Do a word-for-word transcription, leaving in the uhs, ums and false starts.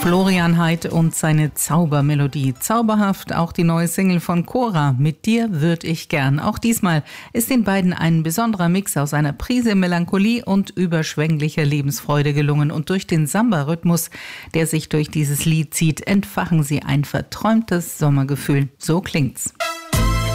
Florian Heid und seine Zaubermelodie. Zauberhaft auch die neue Single von Cora, Mit dir würd ich gern. Auch diesmal ist den beiden ein besonderer Mix aus einer Prise Melancholie und überschwänglicher Lebensfreude gelungen. Und durch den Samba-Rhythmus, der sich durch dieses Lied zieht, entfachen sie ein verträumtes Sommergefühl. So klingt's.